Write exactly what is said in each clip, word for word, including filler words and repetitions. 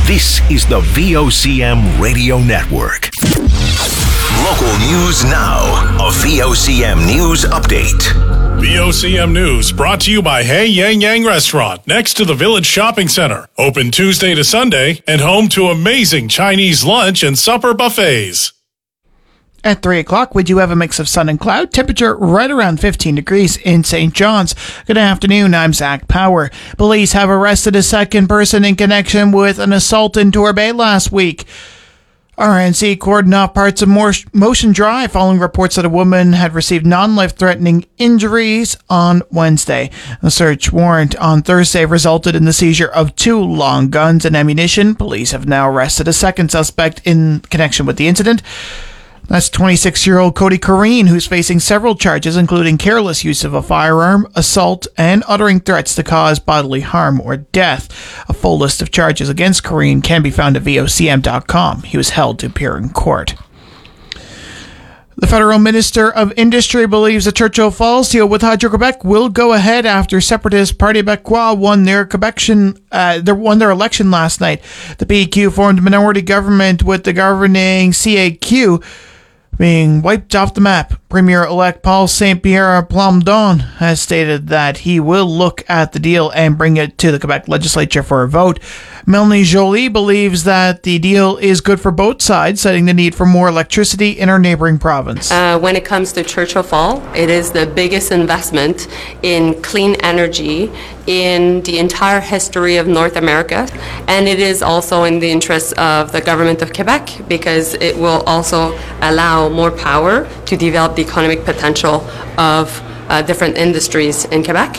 This is the V O C M Radio Network. Local news now. A V O C M News Update. V O C M News brought to you by Hey Yang Yang Restaurant next to the Village Shopping Center. Open Tuesday to Sunday and home to amazing Chinese lunch and supper buffets. At three o'clock, we do have a mix of sun and cloud. Temperature right around fifteen degrees in Saint John's. Good afternoon, I'm Zach Power. Police have arrested a second person in connection with an assault in Torbay last week. R N C cordoned off parts of Motion Drive following reports that a woman had received non-life-threatening injuries on Wednesday. A search warrant on Thursday resulted in the seizure of two long guns and ammunition. Police have now arrested a second suspect in connection with the incident. That's twenty-six-year-old Cody Corrine, who's facing several charges, including careless use of a firearm, assault, and uttering threats to cause bodily harm or death. A full list of charges against Corrine can be found at V O C M dot com. He was held to appear in court. The Federal Minister of Industry believes the Churchill Falls deal with Hydro-Quebec will go ahead after separatist Parti Québécois won their Quebection, uh, their, won their election last night. The P Q formed a minority government with the governing C A Q being wiped off the map. Premier-elect Paul Saint-Pierre Plamondon has stated that he will look at the deal and bring it to the Quebec legislature for a vote. Melanie Joly believes that the deal is good for both sides, citing the need for more electricity in our neighboring province. Uh, when it comes to Churchill Falls, it is the biggest investment in clean energy in the entire history of North America, and it is also in the interest of the government of Quebec because it will also allow more power to develop the economic potential of uh, different industries in Quebec.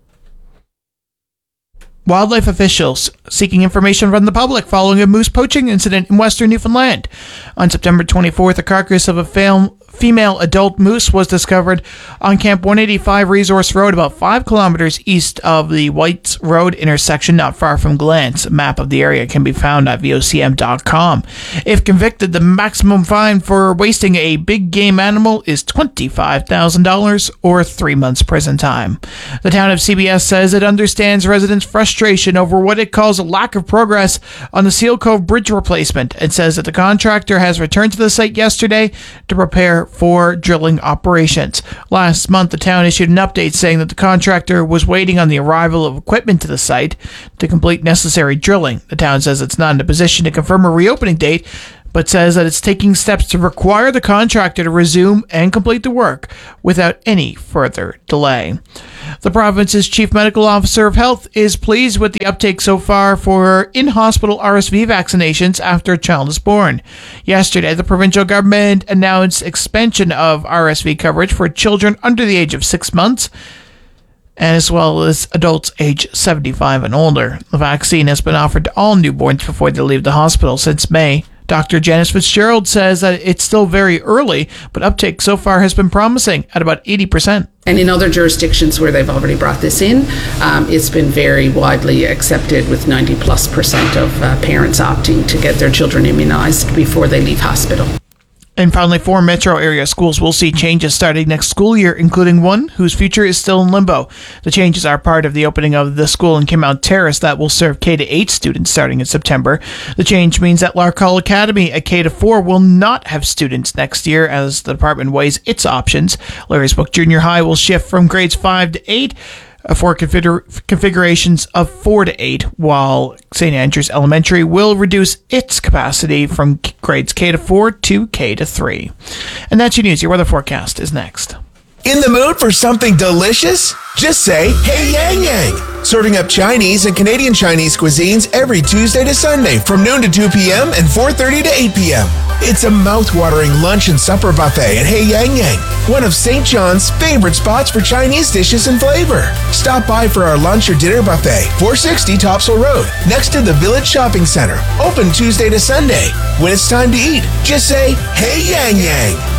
Wildlife officials seeking information from the public following a moose poaching incident in western Newfoundland. On September twenty-fourth, a carcass of a fail- female adult moose was discovered on Camp one eighty-five Resource Road, about five kilometers east of the Whites Road intersection, not far from Glance. A map of the area can be found at V O C M dot com. If convicted, the maximum fine for wasting a big game animal is twenty-five thousand dollars or three months prison time. The town of C B S says it understands residents' frustration over what it calls a lack of progress on the Seal Cove Bridge replacement and says that the contractor has returned to the site yesterday to prepare for drilling operations. Last month, the town issued an update saying that the contractor was waiting on the arrival of equipment to the site to complete necessary drilling. The town says it's not in a position to confirm a reopening date, but says that it's taking steps to require the contractor to resume and complete the work without any further delay. The province's Chief Medical Officer of Health is pleased with the uptake so far for in-hospital R S V vaccinations after a child is born. Yesterday, the provincial government announced expansion of R S V coverage for children under the age of six months, and as well as adults age seventy-five and older. The vaccine has been offered to all newborns before they leave the hospital since May. Doctor Janice Fitzgerald says that it's still very early, but uptake so far has been promising at about eighty percent. And in other jurisdictions where they've already brought this in, um, it's been very widely accepted with ninety plus percent of uh, parents opting to get their children immunized before they leave hospital. And finally, four metro area schools will see changes starting next school year, including one whose future is still in limbo. The changes are part of the opening of the school in Kinmount Terrace that will serve K to eight students starting in September. The change means that Larcall Academy at K to four will not have students next year as the department weighs its options. Larrysburg Junior High will shift from grades five to eight. For configura- configurations of four to eight, while Saint Andrews Elementary will reduce its capacity from grades K to four to K to three. And that's your news. Your weather forecast is next. In the mood for something delicious? Just say, Hey Yang Yang! Serving up Chinese and Canadian Chinese cuisines every Tuesday to Sunday from noon to two p.m. and four thirty to eight p.m. It's a mouth-watering lunch and supper buffet at Hey Yang Yang, one of Saint John's favorite spots for Chinese dishes and flavor. Stop by for our lunch or dinner buffet, four sixty Topsail Road, next to the Village Shopping Center. Open Tuesday to Sunday. When it's time to eat, just say, Hey Yang Yang!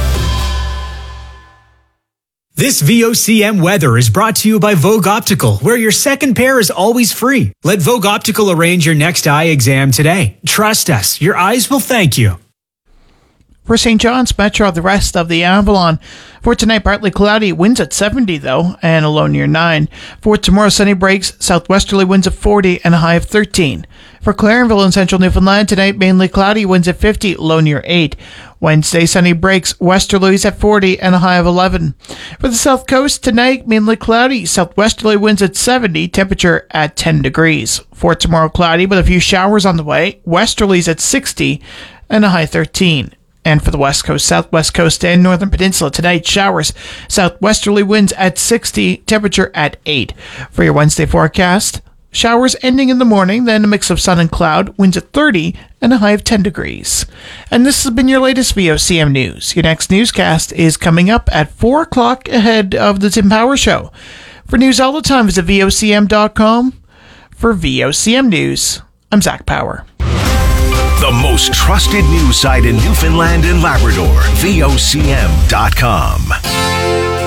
This V O C M weather is brought to you by Vogue Optical, where your second pair is always free. Let Vogue Optical arrange your next eye exam today. Trust us, your eyes will thank you. For Saint John's Metro, the rest of the Avalon. For tonight, partly cloudy, winds at seventy though, and a low near nine. For tomorrow, sunny breaks, southwesterly winds of forty and a high of thirteen. For Clarenville in central Newfoundland, tonight mainly cloudy, winds at fifty, low near eight. Wednesday, sunny breaks, westerlies at forty and a high of eleven. For the south coast, tonight mainly cloudy, southwesterly winds at seventy, temperature at ten degrees. For tomorrow, cloudy with a few showers on the way, westerlies at sixty and a high thirteen. And for the west coast, southwest coast, and northern peninsula, tonight showers, southwesterly winds at sixty, temperature at eight. For your Wednesday forecast, showers ending in the morning, then a mix of sun and cloud, winds at thirty, and a high of ten degrees. And this has been your latest V O C M News. Your next newscast is coming up at four o'clock ahead of the Tim Power Show. For news all the time, visit V O C M dot com. For V O C M News, I'm Zach Power. The most trusted news site in Newfoundland and Labrador, V O C M dot com.